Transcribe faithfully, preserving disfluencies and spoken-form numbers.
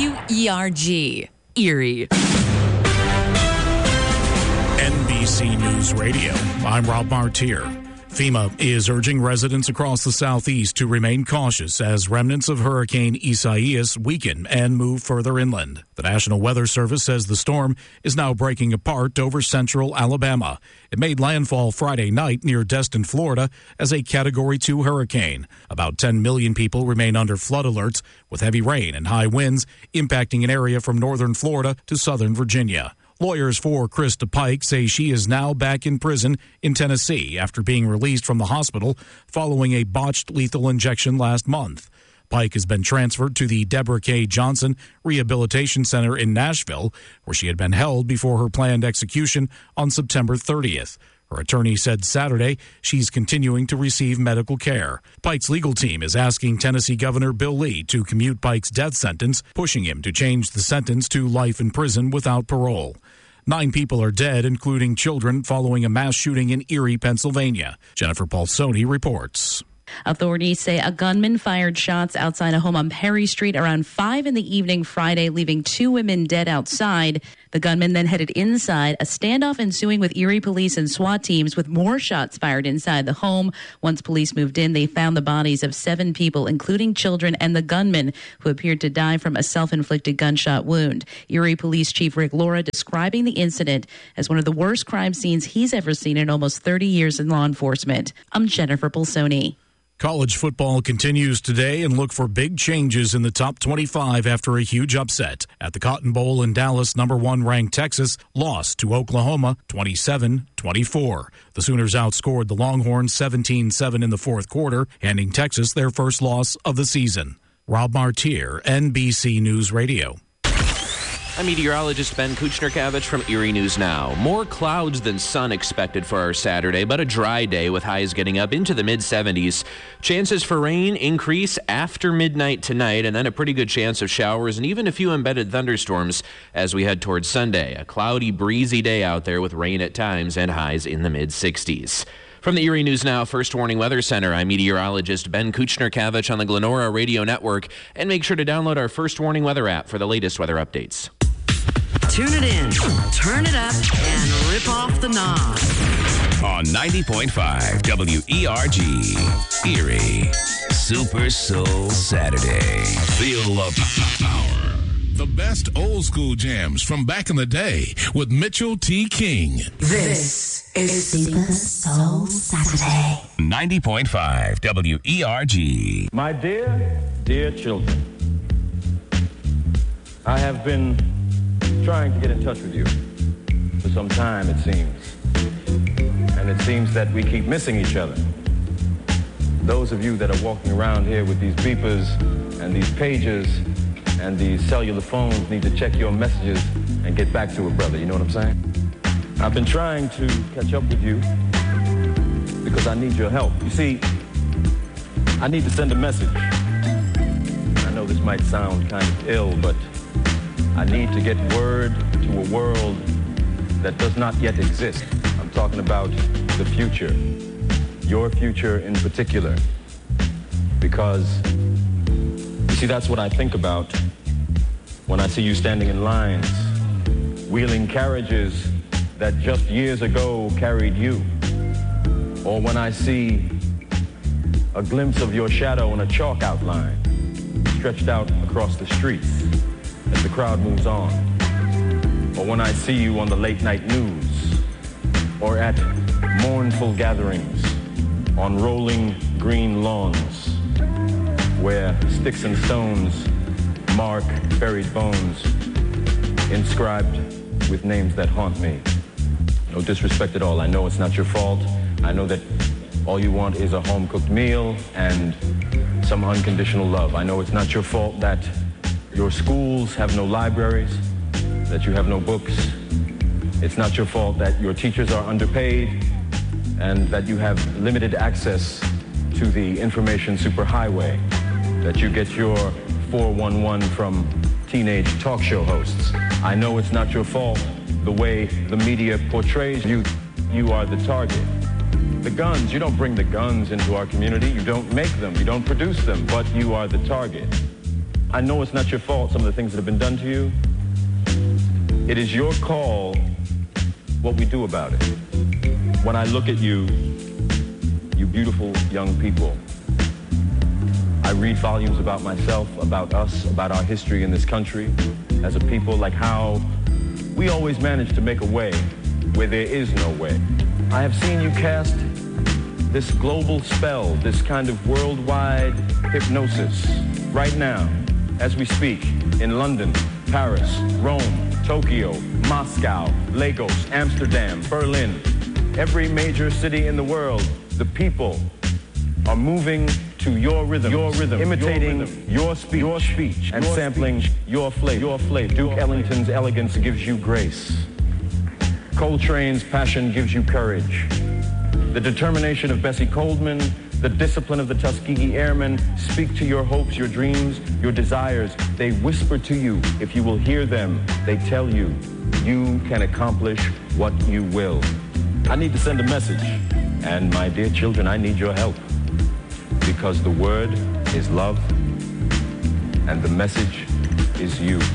W E R G, Erie. N B C News Radio, I'm Rob Martier. FEMA is urging residents across the southeast to remain cautious as remnants of Hurricane Isaias weaken and move further inland. The National Weather Service says the storm is now breaking apart over central Alabama. It made landfall Friday night near Destin, Florida, as a Category two hurricane. About ten million people remain under flood alerts, with heavy rain and high winds impacting an area from northern Florida to southern Virginia. Lawyers for Krista Pike say she is now back in prison in Tennessee after being released from the hospital following a botched lethal injection last month. Pike has been transferred to the Deborah K. Johnson Rehabilitation Center in Nashville, where she had been held before her planned execution on September thirtieth. Her attorney said Saturday she's continuing to receive medical care. Pike's legal team is asking Tennessee Governor Bill Lee to commute Pike's death sentence, pushing him to change the sentence to life in prison without parole. Nine people are dead, including children, following a mass shooting in Erie, Pennsylvania. Jennifer Paulsoni reports. Authorities say a gunman fired shots outside a home on Perry Street around five in the evening Friday, leaving two women dead outside. The gunman then headed inside, a standoff ensuing with Erie police and SWAT teams with more shots fired inside the home. Once police moved in, they found the bodies of seven people, including children and the gunman, who appeared to die from a self-inflicted gunshot wound. Erie Police Chief Rick Laura describing the incident as one of the worst crime scenes he's ever seen in almost thirty years in law enforcement. I'm Jennifer Pulsoni. College football continues today, and look for big changes in the top twenty-five after a huge upset. At the Cotton Bowl in Dallas, number one ranked Texas lost to Oklahoma twenty-seven twenty-four. The Sooners outscored the Longhorns seventeen seven in the fourth quarter, handing Texas their first loss of the season. Rob Martier, N B C News Radio. I'm meteorologist Ben Kuchner-Kavich from Erie News Now. More clouds than sun expected for our Saturday, but a dry day with highs getting up into the mid seventies. Chances for rain increase after midnight tonight, and then a pretty good chance of showers and even a few embedded thunderstorms as we head towards Sunday. A cloudy, breezy day out there with rain at times and highs in the mid sixties. From the Erie News Now First Warning Weather Center, I'm meteorologist Ben Kuchner-Kavich on the Glenora Radio Network, and make sure to download our First Warning Weather app for the latest weather updates. Tune it in, turn it up, and rip off the knob. On ninety point five W E R G, Erie. Super Soul Saturday. Feel the power. The best old school jams from back in the day with Mitchell T. King. This is Super Soul Saturday. ninety point five W E R G. My dear, dear children, I have been trying to get in touch with you for some time, it seems. And it seems that we keep missing each other. Those of you that are walking around here with these beepers and these pages and these cellular phones need to check your messages and get back to a brother, you know what I'm saying? I've been trying to catch up with you because I need your help. You see, I need to send a message. I know this might sound kind of ill, but I need to get word to a world that does not yet exist. I'm talking about the future, your future in particular, because, you see, that's what I think about when I see you standing in lines, wheeling carriages that just years ago carried you, or when I see a glimpse of your shadow in a chalk outline stretched out across the streets as the crowd moves on, or when I see you on the late night news, or at mournful gatherings on rolling green lawns where sticks and stones mark buried bones inscribed with names that haunt me. No disrespect at all. I know it's not your fault. I know that all you want is a home-cooked meal and some unconditional love. I know it's not your fault that your schools have no libraries, that you have no books. It's not your fault that your teachers are underpaid and that you have limited access to the information superhighway, that you get your four one one from teenage talk show hosts. I know it's not your fault the way the media portrays you. You are the target. The guns, you don't bring the guns into our community. You don't make them. You don't produce them, but you are the target. I know it's not your fault, some of the things that have been done to you. It is your call what we do about it. When I look at you, you beautiful young people, I read volumes about myself, about us, about our history in this country as a people, like how we always manage to make a way where there is no way. I have seen you cast this global spell, this kind of worldwide hypnosis right now, as we speak, in London, Paris, Rome, Tokyo, Moscow, Lagos, Amsterdam, Berlin, every major city in the world. The people are moving to your rhythm, your rhythm, imitating your, rhythm, your speech, your speech, and your sampling speech, your flavor, your flavor. Duke Ellington's elegance gives you grace. Coltrane's passion gives you courage. The determination of Bessie Coleman, the discipline of the Tuskegee Airmen speak to your hopes, your dreams, your desires. They whisper to you. If you will hear them, they tell you, you can accomplish what you will. I need to send a message. And my dear children, I need your help. Because the word is love, and the message is you.